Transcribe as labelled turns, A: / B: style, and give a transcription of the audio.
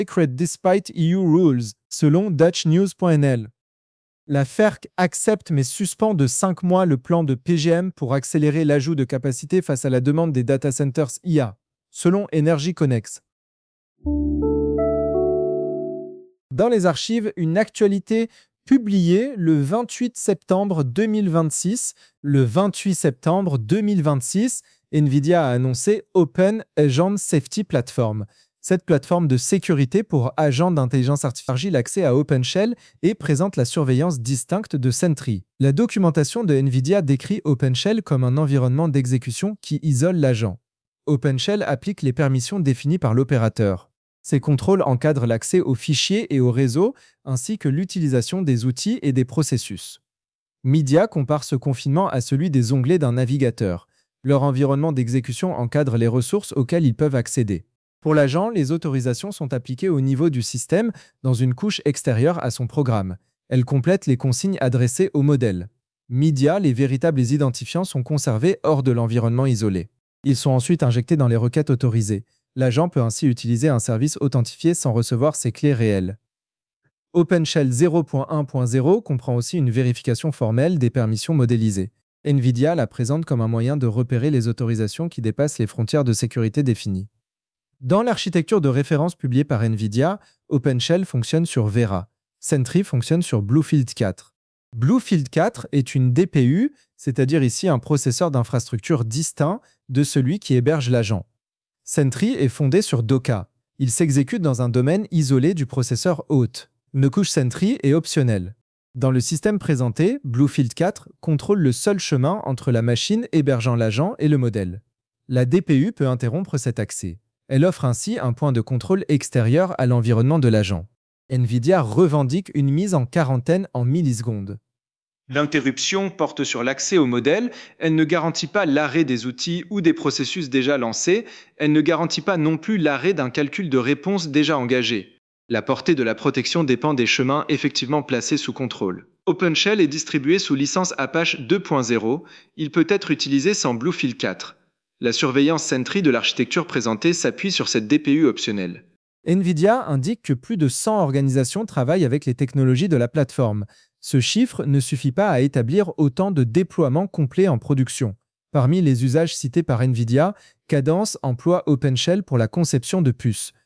A: secret despite EU rules, selon dutchnews.nl. La FERC accepte mais suspend de 5 mois le plan de PGM pour accélérer l'ajout de capacité face à la demande des data centers IA, selon Energy Connex. Dans les archives, une actualité publiée le 28 septembre 2026. Le 28 septembre 2026, NVIDIA a annoncé Open Agent Safety Platform. Cette plateforme de sécurité pour agents d'intelligence artificielle l'accès à OpenShell et présente la surveillance distincte de Sentry. La documentation de NVIDIA décrit OpenShell comme un environnement d'exécution qui isole l'agent. OpenShell applique les permissions définies par l'opérateur. Ces contrôles encadrent l'accès aux fichiers et aux réseaux, ainsi que l'utilisation des outils et des processus. Media compare ce confinement à celui des onglets d'un navigateur. Leur environnement d'exécution encadre les ressources auxquelles ils peuvent accéder. Pour l'agent, les autorisations sont appliquées au niveau du système dans une couche extérieure à son programme. Elles complètent les consignes adressées au modèle. Media, les véritables identifiants sont conservés hors de l'environnement isolé. Ils sont ensuite injectés dans les requêtes autorisées. L'agent peut ainsi utiliser un service authentifié sans recevoir ses clés réelles. OpenShell 0.1.0 comprend aussi une vérification formelle des permissions modélisées. NVIDIA la présente comme un moyen de repérer les autorisations qui dépassent les frontières de sécurité définies. Dans l'architecture de référence publiée par NVIDIA, OpenShell fonctionne sur Vera. Sentry fonctionne sur Bluefield 4. Bluefield 4 est une DPU, c'est-à-dire ici un processeur d'infrastructure distinct de celui qui héberge l'agent. Sentry est fondé sur Docker. Il s'exécute dans un domaine isolé du processeur hôte. Une couche Sentry est optionnelle. Dans le système présenté, Bluefield 4 contrôle le seul chemin entre la machine hébergeant l'agent et le modèle. La DPU peut interrompre cet accès. Elle offre ainsi un point de contrôle extérieur à l'environnement de l'agent. NVIDIA revendique une mise en quarantaine en millisecondes.
B: L'interruption porte sur l'accès au modèle, elle ne garantit pas l'arrêt des outils ou des processus déjà lancés, elle ne garantit pas non plus l'arrêt d'un calcul de réponse déjà engagé. La portée de la protection dépend des chemins effectivement placés sous contrôle. OpenShell est distribué sous licence Apache 2.0, il peut être utilisé sans Bluefield 4. La surveillance Sentry de l'architecture présentée s'appuie sur cette DPU optionnelle.
A: NVIDIA indique que plus de 100 organisations travaillent avec les technologies de la plateforme. Ce chiffre ne suffit pas à établir autant de déploiements complets en production. Parmi les usages cités par NVIDIA, Cadence emploie OpenShell pour la conception de puces.